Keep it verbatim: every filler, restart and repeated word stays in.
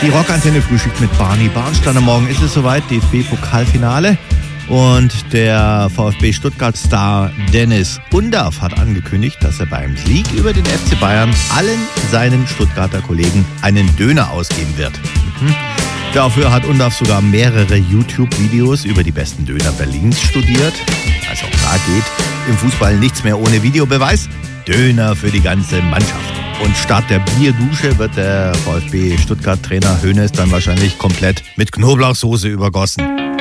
Die Rockantenne frühstückt mit Barney Barnsteiner. Morgen ist es soweit, D F B-Pokalfinale. Und der VfB Stuttgart-Star Dennis Undaff hat angekündigt, dass er beim Sieg über den F C Bayern allen seinen Stuttgarter Kollegen einen Döner ausgeben wird. Mhm. Dafür hat Undaff sogar mehrere YouTube-Videos über die besten Döner Berlins studiert. Also auch da geht im Fußball nichts mehr ohne Videobeweis. Döner für die ganze Mannschaft. Und statt der Bierdusche wird der VfB Stuttgart-Trainer Hoeneß dann wahrscheinlich komplett mit Knoblauchsoße übergossen.